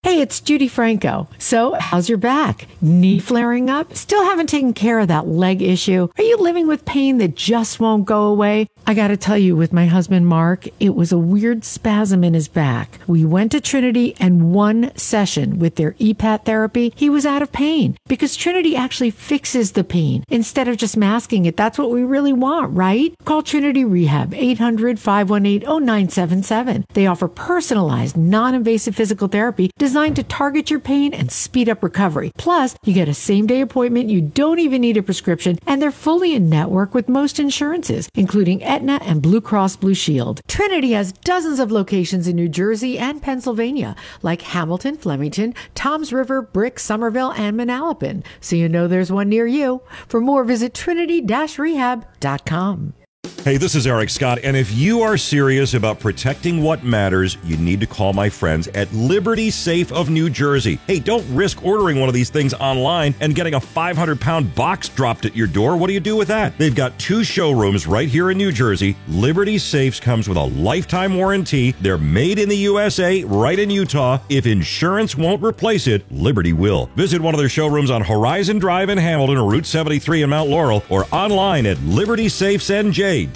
Hey, it's Judy Franco. So, how's your back? Knee flaring up? Still haven't taken care of that leg issue? Are you living with pain that just won't go away? I gotta tell you, with my husband Mark, it was a weird spasm in his back. We went to Trinity, and one session with their EPAT therapy, he was out of pain. Because Trinity actually fixes the pain instead of just masking it. That's what we really want, right? Call Trinity Rehab, 800-518-0977. They offer personalized, non-invasive physical therapy designed to target your pain and speed up recovery. Plus, you get a same-day appointment, you don't even need a prescription, and they're fully in network with most insurances, including Aetna and Blue Cross Blue Shield. Trinity has dozens of locations in New Jersey and Pennsylvania, like Hamilton, Flemington, Toms River, Brick, Somerville, and Manalapan. So you know there's one near you. For more, visit trinity-rehab.com. Hey, this is Eric Scott, and if you are serious about protecting what matters, you need to call my friends at Liberty Safe of New Jersey. Hey, don't risk ordering one of these things online and getting a 500-pound box dropped at your door. What do you do with that? They've got 2 showrooms right here in New Jersey. Liberty Safes comes with a lifetime warranty. They're made in the USA, right in Utah. If insurance won't replace it, Liberty will. Visit one of their showrooms on Horizon Drive in Hamilton or Route 73 in Mount Laurel, or online at libertysafesnj.com.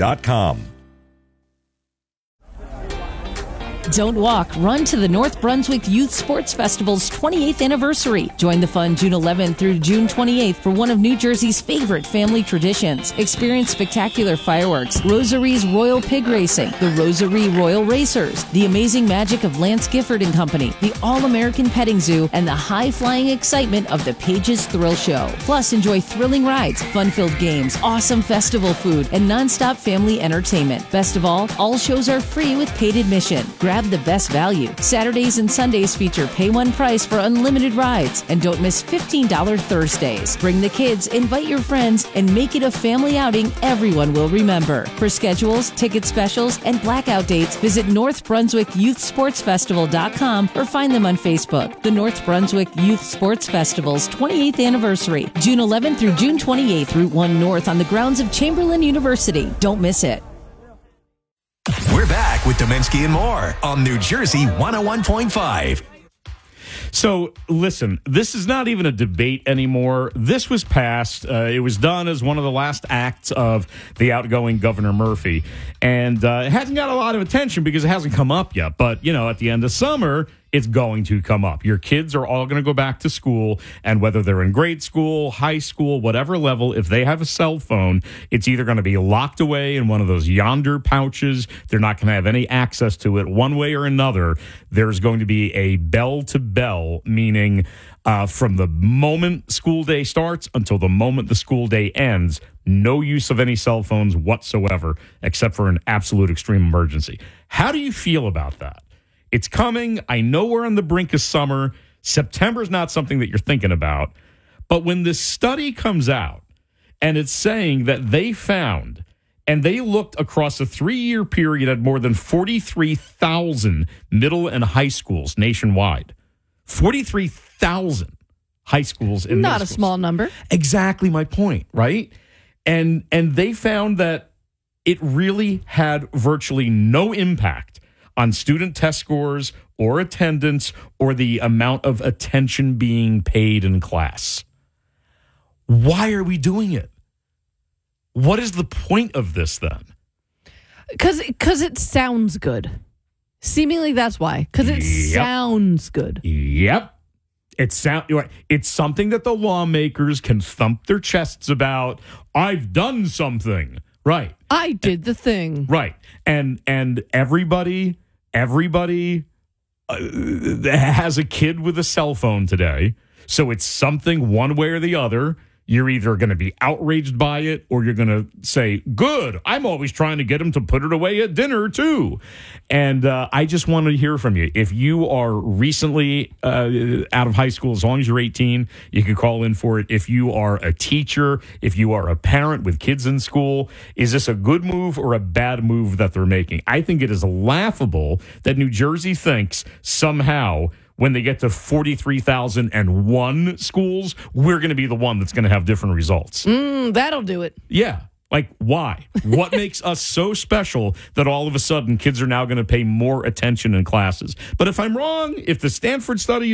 Don't walk, run to the North Brunswick Youth Sports Festival's 28th anniversary. Join the fun June 11th through June 28th for one of New Jersey's favorite family traditions. Experience spectacular fireworks, Rosary's Royal Pig Racing, the Rosary Royal Racers, the amazing magic of Lance Gifford and Company, the All-American Petting Zoo, and the high-flying excitement of the Pages Thrill Show. Plus, enjoy thrilling rides, fun-filled games, awesome festival food, and non-stop family entertainment. Best of all shows are free with paid admission. Grab the best value. Saturdays and Sundays feature pay one price for unlimited rides. And don't miss $15 Thursdays. Bring the kids, invite your friends, and make it a family outing everyone will remember. For schedules, ticket specials, and blackout dates, visit NorthBrunswickYouthSportsFestival.com or find them on Facebook. The North Brunswick Youth Sports Festival's 28th anniversary, June 11th through June 28th, Route 1 North on the grounds of Chamberlain University. Don't miss it. We're back with Dominski and more on New Jersey 101.5. So, listen, this is not even a debate anymore. This was passed. It was done as one of the last acts of the outgoing Governor Murphy. And it hasn't got a lot of attention because it hasn't come up yet. But, you know, at the end of summer, it's going to come up. Your kids are all going to go back to school, and whether they're in grade school, high school, whatever level, if they have a cell phone, it's either going to be locked away in one of those yonder pouches. They're not going to have any access to it one way or another. There's going to be a bell-to-bell, meaning from the moment school day starts until the moment the school day ends, no use of any cell phones whatsoever, except for an absolute extreme emergency. How do you feel about that? It's coming. I know we're on the brink of summer. September is not something that you're thinking about. But when this study comes out and it's saying that they found, and they looked across a 3-year period at more than 43,000 middle and high schools nationwide. 43,000 high schools in not a small number. Exactly my point, right? And they found that it really had virtually no impact on student test scores or attendance or the amount of attention being paid in class. Why are we doing it? What is the point of this then? Because it sounds good. Seemingly that's why. Because it sounds good. Yep. It's something that the lawmakers can thump their chests about. I've done something. Right. I did the thing. Right. And everybody has a kid with a cell phone today. So it's something one way or the other. You're either going to be outraged by it or you're going to say, good, I'm always trying to get him to put it away at dinner, too. And I just want to hear from you. If you are recently out of high school, as long as you're 18, you can call in for it. If you are a teacher, if you are a parent with kids in school, is this a good move or a bad move that they're making? I think it is laughable that New Jersey thinks somehow when they get to 43,001 schools, we're going to be the one that's going to have different results. That'll do it. Yeah. Like, why? What makes us so special that all of a sudden kids are now going to pay more attention in classes? But if I'm wrong, if the Stanford study